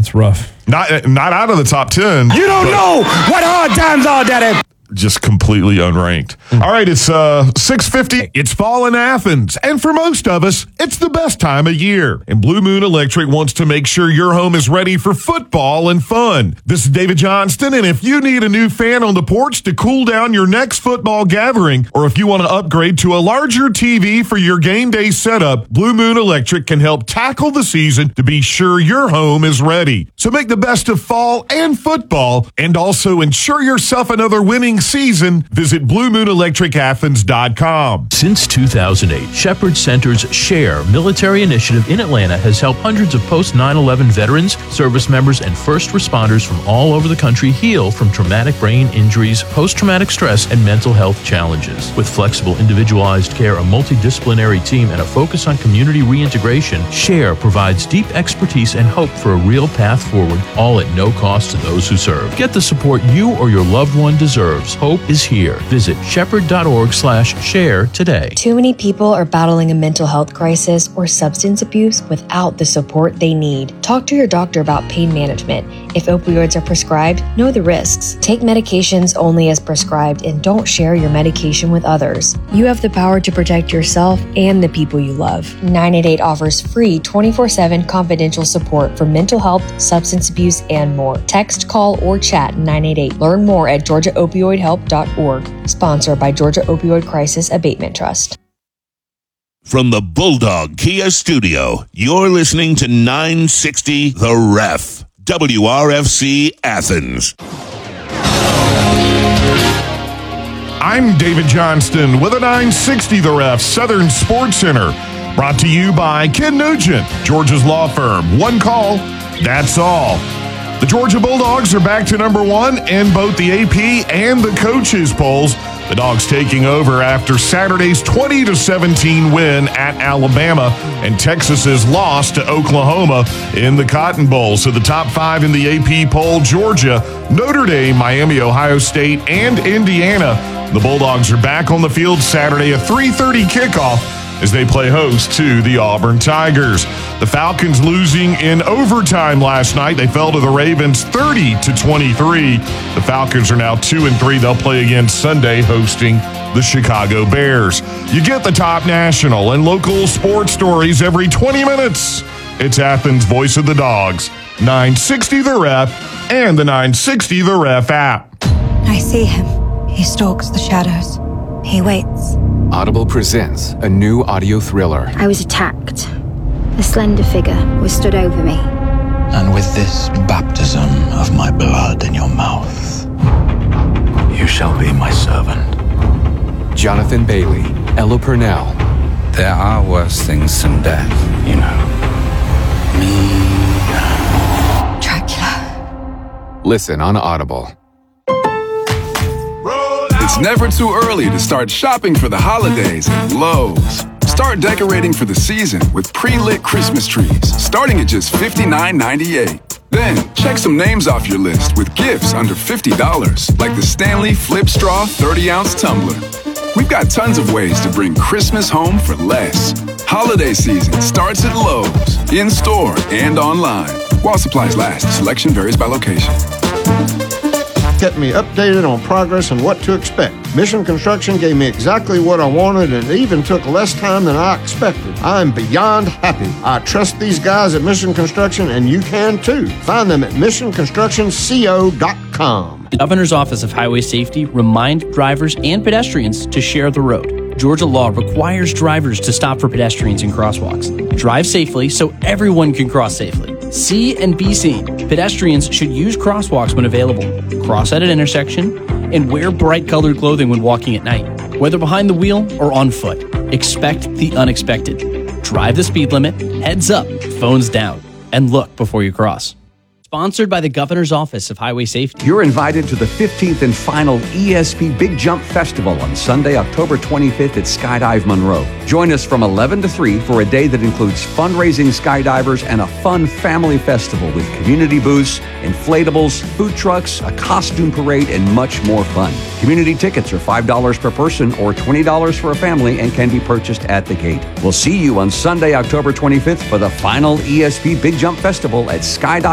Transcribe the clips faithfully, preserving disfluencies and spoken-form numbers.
That's rough. Not not out of the top ten. You don't know what hard times are, Daddy. Just completely unranked. All right, it's uh six fifty. It's fall in Athens, and for most of us, it's the best time of year. And Blue Moon Electric wants to make sure your home is ready for football and fun. This is David Johnston, and if you need a new fan on the porch to cool down your next football gathering, or if you want to upgrade to a larger T V for your game day setup, Blue Moon Electric can help tackle the season to be sure your home is ready. So make the best of fall and football, and also ensure yourself another winning season. Visit blue moon electric athens dot com. Since two thousand eight, Shepherd Center's SHARE military initiative in Atlanta has helped hundreds of post nine eleven veterans, service members, and first responders from all over the country heal from traumatic brain injuries, post-traumatic stress, and mental health challenges. With flexible, individualized care, a multidisciplinary team, and a focus on community reintegration, SHARE provides deep expertise and hope for a real path forward, all at no cost to those who serve. Get the support you or your loved one deserves. Hope is here. Visit shepherd dot org slash share today. Too many people are battling a mental health crisis or substance abuse without the support they need. Talk to your doctor about pain management. If opioids are prescribed, know the risks. Take medications only as prescribed and don't share your medication with others. You have the power to protect yourself and the people you love. nine eight eight offers free twenty-four seven confidential support for mental health, substance abuse, and more. Text, call, or chat nine eight eight. Learn more at georgia opioid help dot org. Sponsored by Georgia Opioid Crisis Abatement Trust. From the Bulldog Kia Studio, you're listening to nine sixty The Ref, W R F C Athens. I'm David Johnston with a nine sixty The Ref Southern Sports Center. Brought to you by Ken Nugent, Georgia's law firm. One call, that's all. The Georgia Bulldogs are back to number one in both the A P and the coaches polls. The Dogs taking over after Saturday's twenty to seventeen win at Alabama and Texas's loss to Oklahoma in the Cotton Bowl. So the top five in the A P poll: Georgia, Notre Dame, Miami, Ohio State, and Indiana. The Bulldogs are back on the field Saturday, a three thirty kickoff, as they play host to the Auburn Tigers. The Falcons losing in overtime last night. They fell to the Ravens thirty to twenty-three. The Falcons are now two and three. They'll play again Sunday, hosting the Chicago Bears. You get the top national and local sports stories every twenty minutes. It's Athens' Voice of the Dogs, nine sixty The Ref, and the nine sixty The Ref app. I see him. He stalks the shadows. He waits. Audible presents a new audio thriller. I was attacked. A slender figure was stood over me. And with this baptism of my blood in your mouth, you shall be my servant. Jonathan Bailey, Ella Purnell. There are worse things than death, you know. Me. Dracula. Listen on Audible. It's never too early to start shopping for the holidays at Lowe's. Start decorating for the season with pre-lit Christmas trees, starting at just fifty-nine ninety-eight. Then, check some names off your list with gifts under fifty dollars, like the Stanley Flip Straw thirty ounce tumbler. We've got tons of ways to bring Christmas home for less. Holiday season starts at Lowe's, in-store and online. While supplies last, selection varies by location. Kept me updated on progress and what to expect. Mission Construction gave me exactly what I wanted and even took less time than I expected. I'm beyond happy. I trust these guys at Mission Construction, and you can too. Find them at mission construction co dot com. The Governor's Office of Highway Safety remind drivers and pedestrians to share the road. Georgia law requires drivers to stop for pedestrians in crosswalks. Drive safely so everyone can cross safely. See and be seen. Pedestrians should use crosswalks when available, cross at an intersection, and wear bright-colored clothing when walking at night. Whether behind the wheel or on foot, expect the unexpected. Drive the speed limit, heads up, phones down, and look before you cross. Sponsored by the Governor's Office of Highway Safety. You're invited to the fifteenth and final E S P Big Jump Festival on Sunday, October twenty-fifth at Skydive Monroe. Join us from eleven to three for a day that includes fundraising skydivers and a fun family festival with community booths, inflatables, food trucks, a costume parade, and much more fun. Community tickets are five dollars per person or twenty dollars for a family and can be purchased at the gate. We'll see you on Sunday, October twenty-fifth for the final E S P Big Jump Festival at Skydive Monroe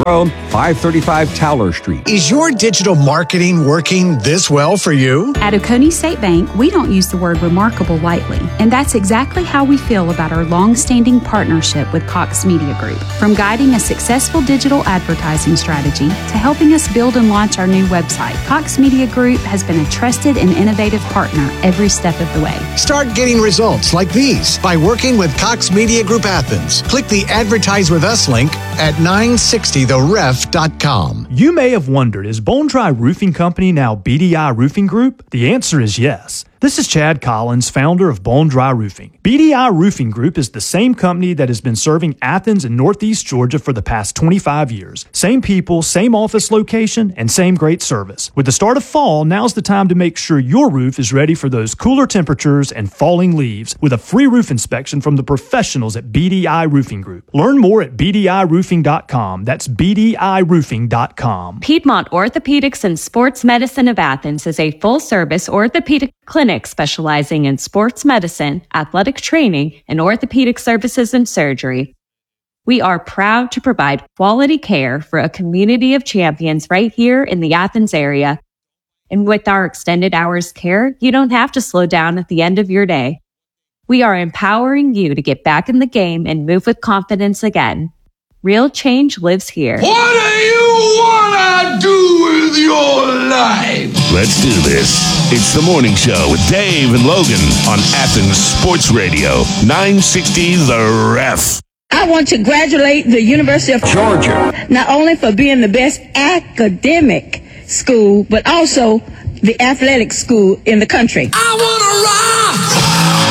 Monroe, five thirty-five Towler Street. Is your digital marketing working this well for you? At Oconee State Bank, we don't use the word remarkable lightly, and that's exactly how we feel about our long-standing partnership with Cox Media Group. From guiding a successful digital advertising strategy to helping us build and launch our new website, Cox Media Group has been a trusted and innovative partner every step of the way. Start getting results like these by working with Cox Media Group Athens. Click the Advertise with Us link at nine sixty the ref dot com. You may have wondered, is Bone Dry Roofing Company now B D I Roofing Group? The answer is yes. This is Chad Collins, founder of Bone Dry Roofing. B D I Roofing Group is the same company that has been serving Athens and Northeast Georgia for the past twenty-five years. Same people, same office location, and same great service. With the start of fall, now's the time to make sure your roof is ready for those cooler temperatures and falling leaves with a free roof inspection from the professionals at B D I Roofing Group. Learn more at B D I roofing dot com. That's B D I roofing dot com. Piedmont Orthopedics and Sports Medicine of Athens is a full-service orthopedic clinic specializing in sports medicine, athletic training, and orthopedic services and surgery. We are proud to provide quality care for a community of champions right here in the Athens area. And with our extended hours care, you don't have to slow down at the end of your day. We are empowering you to get back in the game and move with confidence again. Real change lives here. What do you want to do with your life? Let's do this. It's the morning show with Dave and Logan on Athens Sports Radio, nine sixty The Ref. I want to congratulate the University of Georgia, not only for being the best academic school, but also the athletic school in the country. I want to rock!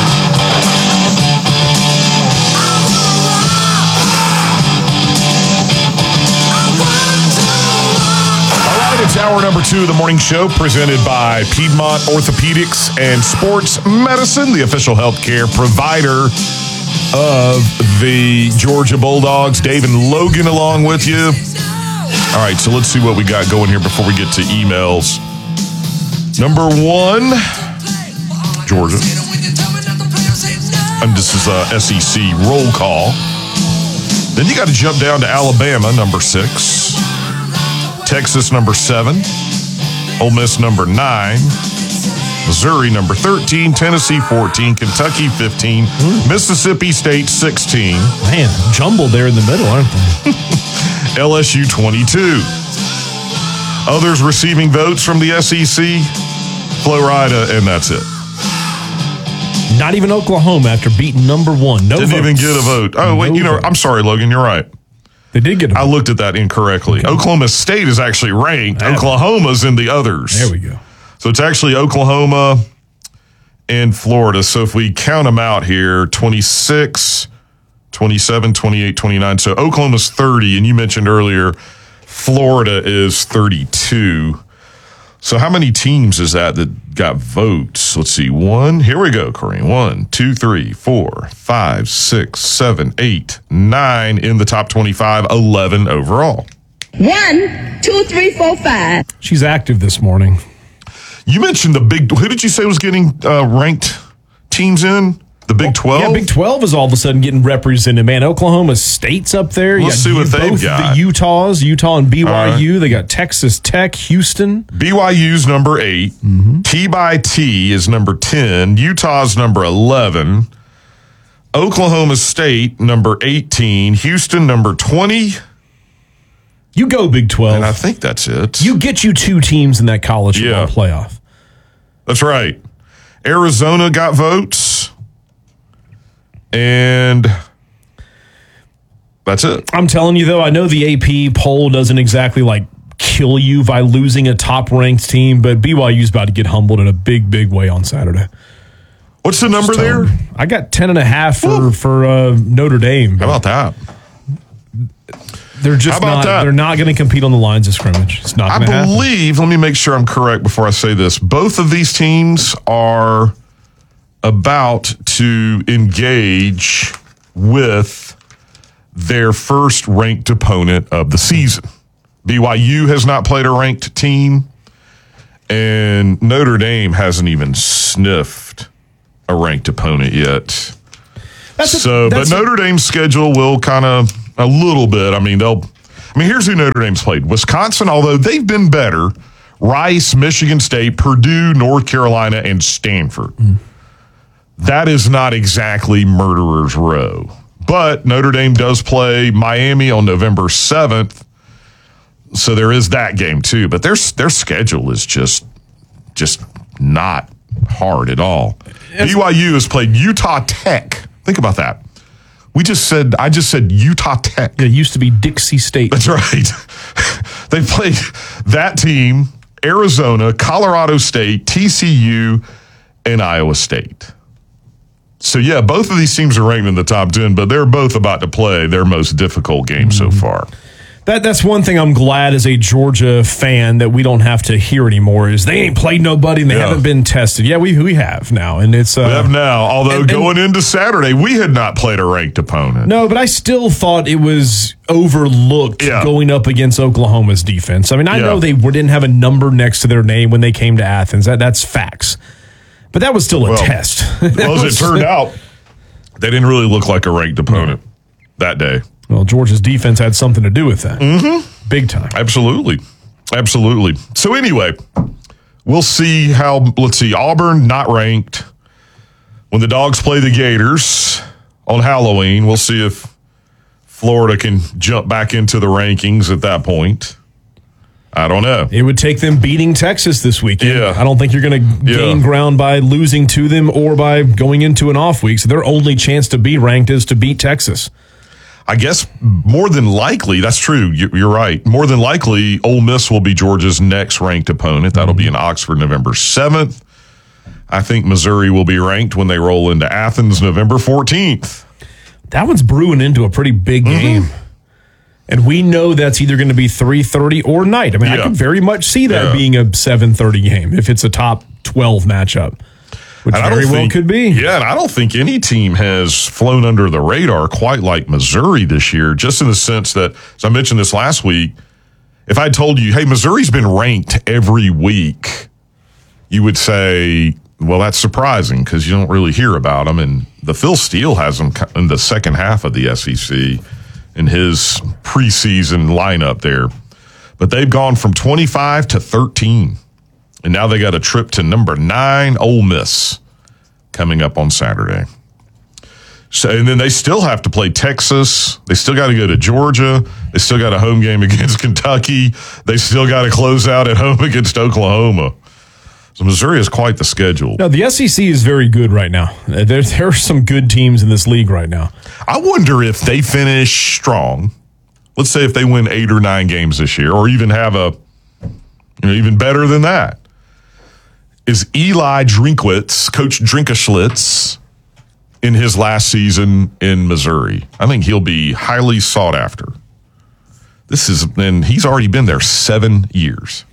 It's hour number two of the morning show, presented by Piedmont Orthopedics and Sports Medicine, the official healthcare provider of the Georgia Bulldogs. Dave and Logan along with you. All right, so let's see what we got going here before we get to emails. Number one, Georgia. And this is a S E C roll call. Then you got to jump down to Alabama, number six. Texas, number seven. Ole Miss, number nine. Missouri, number thirteen. Tennessee, fourteen. Kentucky, fifteen. Mm. Mississippi State, sixteen. Man, jumbled there in the middle, aren't they? L S U, twenty-two. Others receiving votes from the S E C, Florida, and that's it. Not even Oklahoma after beating number one. No Didn't votes. even get a vote. Oh, wait, no you know, votes. I'm sorry, Logan, you're right. They did get a vote. I looked at that incorrectly. Okay. Oklahoma State is actually ranked. That Oklahoma's in the others. There we go. So it's actually Oklahoma and Florida. So if we count them out here, twenty-six, twenty-seven, twenty-eight, twenty-nine. So Oklahoma's thirty, and you mentioned earlier Florida is thirty-two. So how many teams is that that got votes? Let's see. One. Here we go, Corinne. One, two, three, four, five, six, seven, eight, nine in the top twenty-five, eleven overall. One, two, three, four, five. She's active this morning. You mentioned the big, who did you say was getting uh, ranked teams in? The Big twelve? Yeah, Big twelve is all of a sudden getting represented. Man, Oklahoma State's up there. You Let's got see what they've both got. The Utahs, Utah and B Y U. Right. They got Texas Tech, Houston. B Y U's number eight. Mm-hmm. T by T is number ten. Utah's number eleven. Oklahoma State, number eighteen. Houston, number twenty. You go Big twelve. And I think that's it. You get you two teams in that college Yeah. football playoff. That's right. Arizona got votes. And that's it. I'm telling you, though, I know the A P poll doesn't exactly like kill you by losing a top-ranked team, but B Y U's about to get humbled in a big, big way on Saturday. What's the number there? I got ten and a half for, for uh, Notre Dame. How about that? They're just How about not. that? They're not going to compete on the lines of scrimmage. It's not I going to happen. believe, let me make sure I'm correct before I say this. Both of these teams are about to engage with their first ranked opponent of the season. B Y U has not played a ranked team, and Notre Dame hasn't even sniffed a ranked opponent yet. That's a- so, that's but a- Notre Dame's schedule will kind of a little bit. I mean, they'll. I mean, here's who Notre Dame's played. Wisconsin, although they've been better, Rice, Michigan State, Purdue, North Carolina, and Stanford. Mm. That is not exactly murderer's row. But Notre Dame does play Miami on November seventh, so there is that game too. But their their schedule is just just not hard at all. It's, B Y U has played Utah Tech. Think about that. We just said, I just said Utah Tech. It used to be Dixie State. That's right. They played that team, Arizona, Colorado State, T C U, and Iowa State. So, yeah, both of these teams are ranked in the top ten, but they're both about to play their most difficult game mm-hmm. so far. That That's one thing I'm glad as a Georgia fan that we don't have to hear anymore is they ain't played nobody and they yeah. haven't been tested. Yeah, we we have now. and it's uh, We have now, although and, going and, into Saturday, we had not played a ranked opponent. No, but I still thought it was overlooked yeah. going up against Oklahoma's defense. I mean, I yeah. know they didn't have a number next to their name when they came to Athens. That That's facts. But that was still a well, test. Well, as it turned out, they didn't really look like a ranked opponent no. that day. Well, Georgia's defense had something to do with that. Mm-hmm. Big time. Absolutely. Absolutely. So anyway, we'll see how, let's see, Auburn not ranked. When the Dogs play the Gators on Halloween, we'll see if Florida can jump back into the rankings at that point. I don't know. It would take them beating Texas this weekend. Yeah. I don't think you're going to yeah. gain ground by losing to them or by going into an off week. So their only chance to be ranked is to beat Texas. I guess more than likely, that's true. You're right. More than likely, Ole Miss will be Georgia's next ranked opponent. That'll be in Oxford November seventh. I think Missouri will be ranked when they roll into Athens November fourteenth. That one's brewing into a pretty big mm-hmm. game. And we know that's either going to be three thirty or night. I mean, yeah. I could very much see that yeah. being a seven thirty game if it's a top twelve matchup. Which and very well think, could be. Yeah, and I don't think any team has flown under the radar quite like Missouri this year, just in the sense that, as I mentioned this last week, if I told you, hey, Missouri's been ranked every week, you would say, well, that's surprising because you don't really hear about them. And the Phil Steele has them in the second half of the S E C in his preseason lineup there. But they've gone from twenty-five to thirteen. And now they got a trip to number nine, Ole Miss, coming up on Saturday. So, and then they still have to play Texas. They still got to go to Georgia. They still got a home game against Kentucky. They still got to close out at home against Oklahoma. So Missouri is quite the schedule. No, the S E C is very good right now. There, there are some good teams in this league right now. I wonder if they finish strong. Let's say if they win eight or nine games this year, or even have a, you know, even better than that. Is Eli Drinkwitz, Coach Drinkaschlitz, in his last season in Missouri? I think he'll be highly sought after. This is, and he's already been there seven years.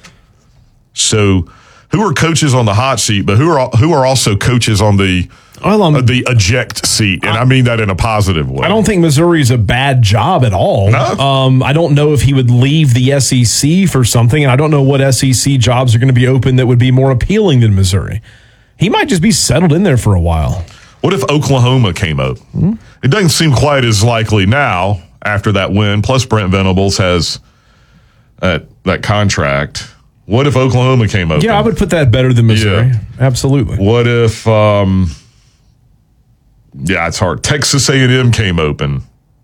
So, who are coaches on the hot seat, but who are who are also coaches on the well, um, uh, the eject seat? And I, I mean that in a positive way. I don't think Missouri's a bad job at all. No. Um, I don't know if he would leave the S E C for something, and I don't know what S E C jobs are going to be open that would be more appealing than Missouri. He might just be settled in there for a while. What if Oklahoma came up? Mm-hmm. It doesn't seem quite as likely now after that win. Plus, Brent Venables has uh, that contract. What if Oklahoma came open? Yeah, I would put that better than Missouri. Yeah. Absolutely. What if, um, yeah, it's hard. Texas A and M came open.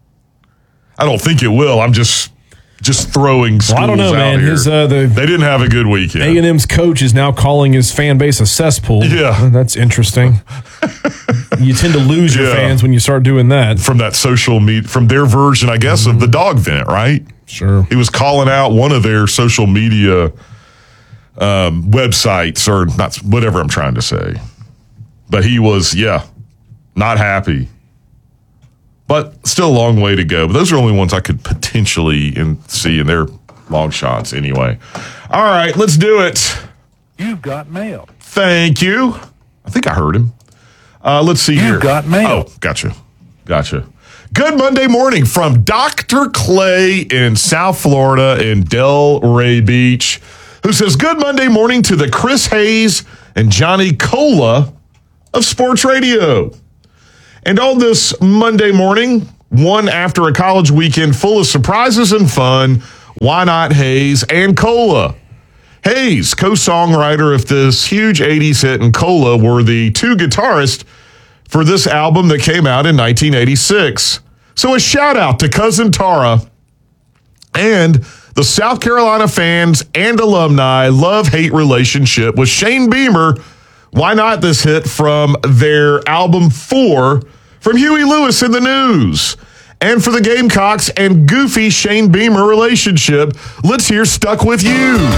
I don't think it will. I'm just just throwing schools well, I don't know, man. Here. His, uh, the they didn't have a good weekend. A and M's coach is now calling his fan base a cesspool. Yeah. That's interesting. You tend to lose your yeah. fans when you start doing that. From that social media, from their version, I guess, mm-hmm. of the dog vent, right? Sure. He was calling out one of their social media Um, websites or not, whatever I'm trying to say. But he was, yeah, not happy. But still a long way to go. But those are only ones I could potentially in, see in their long shots anyway. All right, let's do it. You've got mail. Thank you. I think I heard him. Uh, let's see You've here. You've got mail. Oh, gotcha. Gotcha. Good Monday morning from Doctor Clay in South Florida in Delray Beach, who says, good Monday morning to the Chris Hayes and Johnny Cola of sports radio. And on this Monday morning, one after a college weekend full of surprises and fun. Why not Hayes and Cola? Hayes, co-songwriter of this huge eighties hit, and Cola were the two guitarists for this album that came out in nineteen eighty-six. So a shout out to Cousin Tara and the South Carolina fans and alumni love-hate relationship with Shane Beamer. Why not this hit from their album Four from Huey Lewis in the News? And for the Gamecocks and goofy Shane Beamer relationship, let's hear Stuck With You.